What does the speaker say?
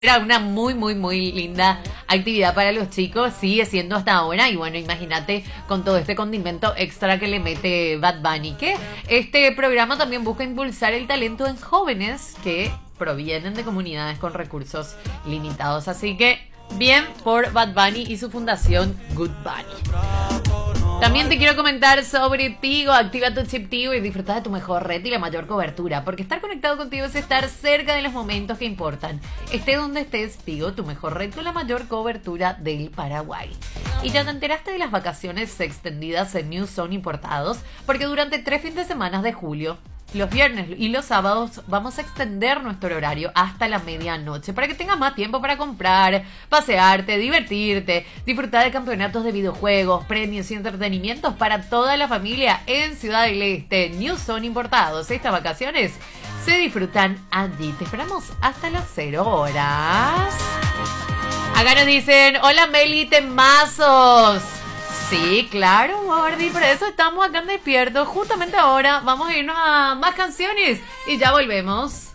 Era una muy, muy, muy linda actividad para los chicos, sigue siendo hasta ahora. Y bueno, imagínate con todo este condimento extra que le mete Bad Bunny, que este programa también busca impulsar el talento en jóvenes que provienen de comunidades con recursos limitados. Así que bien por Bad Bunny y su fundación Good Bunny. También te quiero comentar sobre Tigo. Activa tu chip Tigo y disfruta de tu mejor red y la mayor cobertura, porque estar conectado contigo es estar cerca de los momentos que importan. Esté donde estés, Tigo, tu mejor red con la mayor cobertura del Paraguay. ¿Y ya te enteraste de las vacaciones extendidas en New Zone Importados? Porque durante 3 fines de semana de julio, los viernes y los sábados vamos a extender nuestro horario hasta la medianoche para que tengas más tiempo para comprar, pasearte, divertirte, disfrutar de campeonatos de videojuegos, premios y entretenimientos para toda la familia en Ciudad del Este. New Zone Importados. Estas vacaciones se disfrutan allí. Te esperamos hasta las 0 horas. Acá nos dicen, hola Meli, temazos. Sí, claro, Gordy, por eso estamos acá en Despierto. Justamente ahora vamos a irnos a más canciones y ya volvemos.